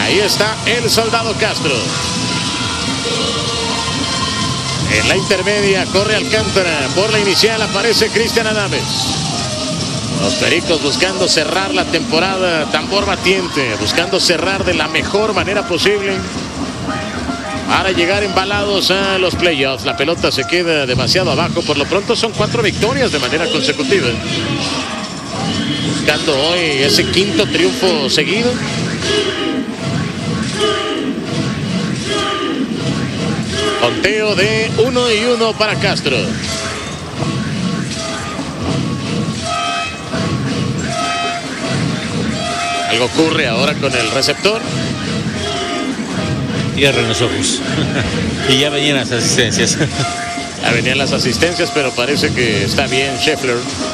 Ahí está el Soldado Castro. En la intermedia corre Alcántara. Por la inicial aparece Cristian Adames. Los Pericos buscando cerrar la temporada, tambor batiente, buscando cerrar de la mejor manera posible para llegar embalados a los playoffs. La pelota se queda demasiado abajo. Por lo pronto son 4 victorias de manera consecutiva. Buscando hoy ese 5º triunfo seguido. Conteo de 1-1 para Castro. Algo ocurre ahora con el receptor. Cierran los ojos. Y ya venían las asistencias. Ya venían las asistencias, pero parece que está bien Scheffler.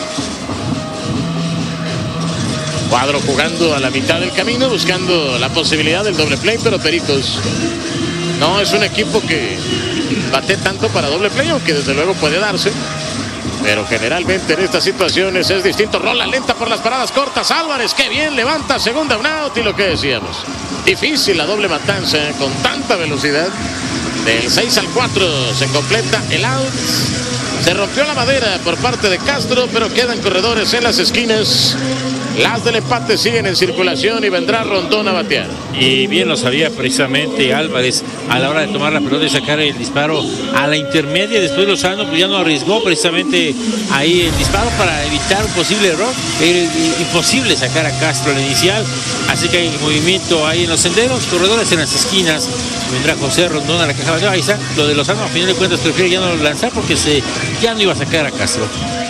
Cuadro jugando a la mitad del camino, buscando la posibilidad del doble play, pero Pericos no es un equipo que bate tanto para doble play, aunque desde luego puede darse. Pero generalmente en estas situaciones es distinto. Rola lenta por las paradas cortas. Álvarez, qué bien, levanta segunda, un out. Y lo que decíamos, difícil la doble matanza con tanta velocidad. Del 6 al 4 se completa el out. Se rompió la madera por parte de Castro, pero quedan corredores en las esquinas. Las del empate siguen en circulación y vendrá Rondón a batear. Y bien lo sabía precisamente Álvarez a la hora de tomar la pelota y sacar el disparo a la intermedia. Después Lozano pues ya no arriesgó precisamente ahí el disparo para evitar un posible error. Era imposible sacar a Castro al inicial. Así que hay movimiento ahí en los senderos, corredores en las esquinas. Vendrá José Rondón a la caja bateo. Ahí está. Lo de Lozano a final de cuentas prefiere ya no lanzar porque ya no iba a sacar a Castro.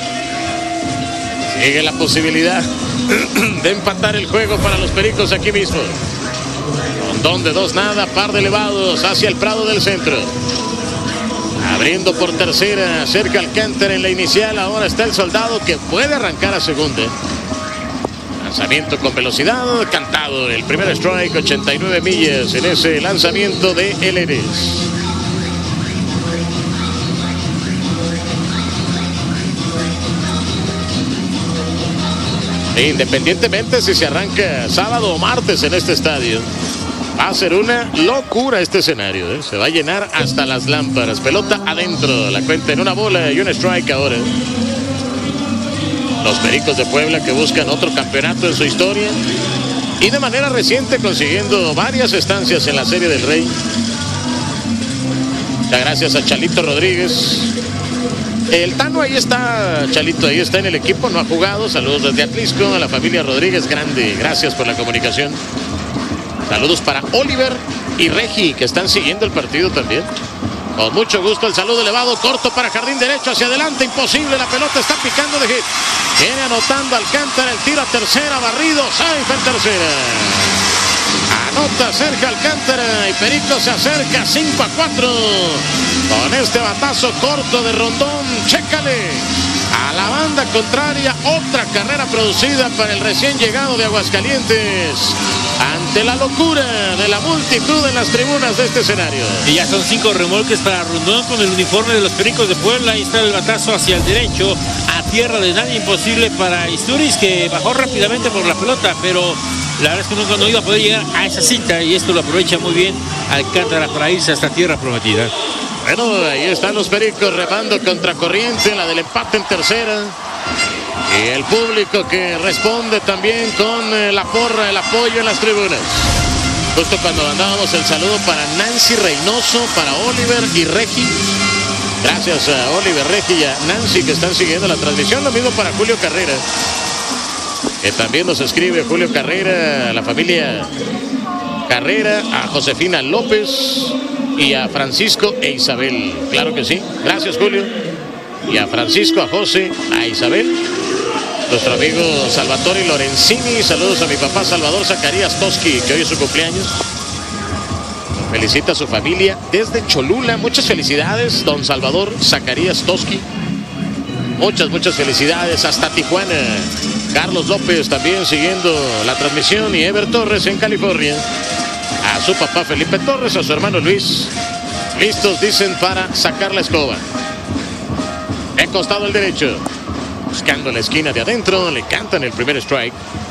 Sigue la posibilidad de empatar el juego para los Pericos aquí mismo. Rondón de 2-0, par de elevados hacia el Prado del centro. Abriendo por tercera, cerca Alcántara en la inicial. Ahora está el Soldado que puede arrancar a segunda. Lanzamiento con velocidad, cantado. El primer strike, 89 millas en ese lanzamiento de Elenes. Independientemente si se arranca sábado o martes en este estadio, va a ser una locura este escenario, ¿eh? Se va a llenar hasta las lámparas. Pelota adentro, la cuenta en 1 bola y un strike ahora. Los Pericos de Puebla que buscan otro campeonato en su historia y de manera reciente consiguiendo varias estancias en la Serie del Rey. Muchas gracias a Chalito Rodríguez. El Tano ahí está, Chalito, ahí está en el equipo, no ha jugado. Saludos desde Atlisco, a la familia Rodríguez, grande, gracias por la comunicación. Saludos para Oliver y Regi, que están siguiendo el partido también. Con mucho gusto, el saludo elevado, corto para jardín derecho, hacia adelante, imposible, la pelota está picando de hit. Viene anotando Alcántara, el tiro a tercera, barrido, safe en tercera. Anota Sergio Alcántara y Perico se acerca 5-4 con este batazo corto de Rondón. Chécale a la banda contraria, otra carrera producida para el recién llegado de Aguascalientes ante la locura de la multitud en las tribunas de este escenario. Y ya son 5 remolques para Rondón con el uniforme de los Pericos de Puebla. Ahí está el batazo hacia el derecho, a tierra de nadie, imposible para Isturiz, que bajó rápidamente por la pelota, pero la verdad es que nunca no iba a poder llegar a esa cinta y esto lo aprovecha muy bien Alcántara para irse hasta tierra prometida. Bueno, ahí están los Pericos remando contracorriente, la del empate en tercera. Y el público que responde también con la porra, el apoyo en las tribunas. Justo cuando mandábamos el saludo para Nancy Reynoso, para Oliver y Regi. Gracias a Oliver, Regi y a Nancy que están siguiendo la transmisión. Lo mismo para Julio Carrera, que también nos escribe Julio Carrera, a la familia Carrera, a Josefina López y a Francisco e Isabel. Claro que sí. Gracias, Julio. Y a Francisco, a José, a Isabel. Nuestro amigo Salvatore Lorenzini. Saludos a mi papá Salvador Zacarías Toski, que hoy es su cumpleaños. Felicita a su familia desde Cholula. Muchas felicidades, don Salvador Zacarías Toski. Muchas felicidades hasta Tijuana. Carlos López también siguiendo la transmisión y Ever Torres en California. A su papá Felipe Torres, a su hermano Luis. Listos, dicen, para sacar la escoba. En costado el derecho. Buscando la esquina de adentro, le cantan el primer strike.